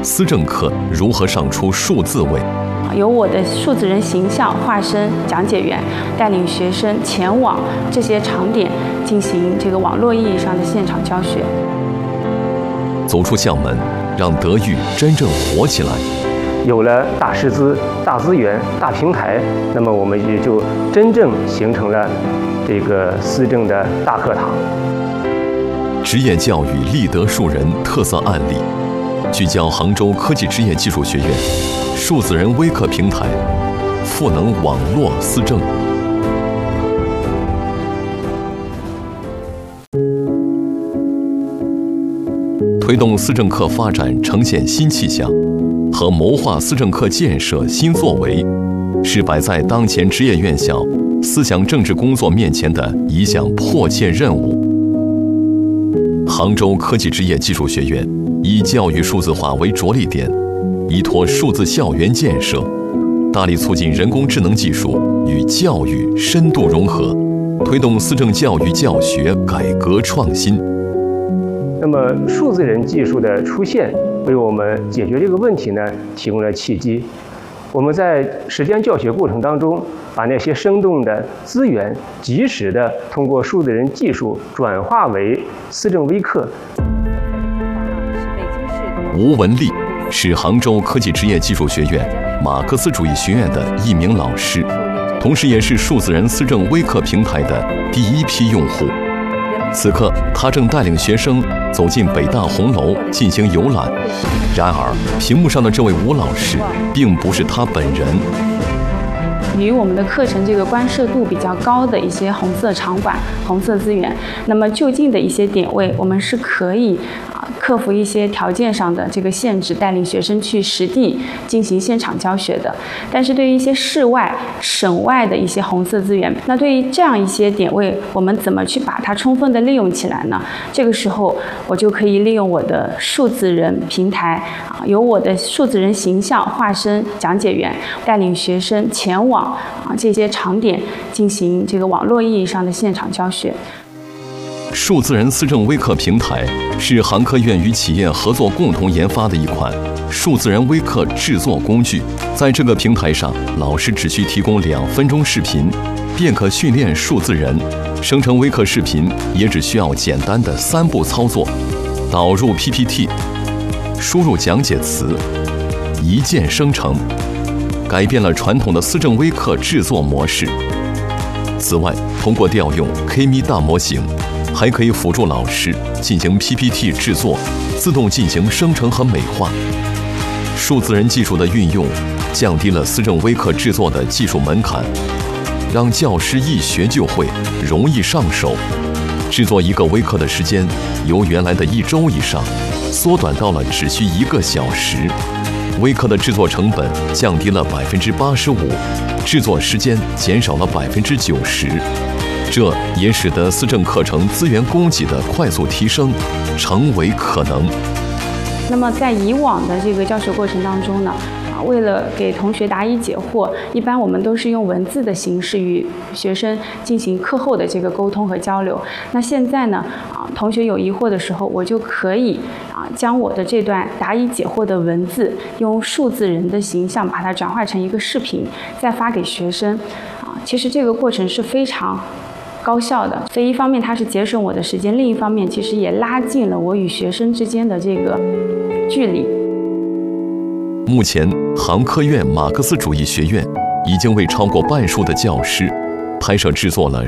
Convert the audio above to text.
思政课如何上出数字位。 由我的数字人形象化身讲解员，带领学生前往这些场点进行这个网络意义上的现场教学。 走出校门，让德育真正活起来。 有了大师资、大资源、大平台，那么我们也就真正形成了这个思政的大课堂。 职业教育立德树人特色案例，聚焦杭州科技职业技术学院数字人微课平台，赋能网络思政。推动思政课发展呈现新气象，和谋划思政课建设新作为，是摆在当前职业院校思想政治工作面前的一项迫切任务。杭州科技职业技术学院以教育数字化为着力点，依托数字校园建设，大力促进人工智能技术与教育深度融合，推动思政教育教学改革创新。 那么，数字人技术的出现，为我们解决这个问题呢，提供了契机。我们在实践教学过程当中，把那些生动的资源，及时的通过数字人技术转化为思政微课。 吴文丽是杭州科技职业技术学院马克思主义学院的一名老师，同时也是数字人思政微课平台的第一批用户。此刻，他正带领学生走进北大红楼进行游览。然而，屏幕上的这位吴老师并不是他本人。 与我们的课程这个关涉度比较高的一些红色场馆、红色资源，那么就近的一些点位，我们是可以克服一些条件上的这个限制，带领学生去实地进行现场教学的。但是对于一些市外、省外的一些红色资源，那对于这样一些点位，我们怎么去把它充分的利用起来呢？这个时候，我就可以利用我的数字人平台由我的数字人形象化身讲解员，带领学生前往这些场点进行这个网络意义上的现场教学。 数字人思政微课平台是杭科院与企业合作共同研发的一款数字人微课制作工具。在这个平台上，老师只需提供2分钟视频，便可训练数字人。生成微课视频也只需要简单的3步操作：导入 PPT， 输入讲解词，一键生成，改变了传统的思政微课制作模式。此外，通过调用 K-MI 大模型，还可以辅助老师进行 PPT 制作，自动进行生成和美化。数字人技术的运用，降低了思政微课制作的技术门槛，让教师一学就会，容易上手。制作一个微课的时间，由原来的1周以上，缩短到了只需1个小时。微课的制作成本降低了85%，制作时间减少了90%。这也使得思政课程资源供给的快速提升成为可能。 那么在以往的这个教学过程当中呢，为了给同学答疑解惑，一般我们都是用文字的形式与学生进行课后的这个沟通和交流。那现在呢，同学有疑惑的时候，我就可以将我的这段答疑解惑的文字，用数字人的形象把它转化成一个视频，再发给学生。其实这个过程是非常高效的，所以一方面它是节省我的时间，另一方面其实也拉近了我与学生之间的这个距离。 目前，杭科院马克思主义学院已经为超过半数的教师拍摄制作了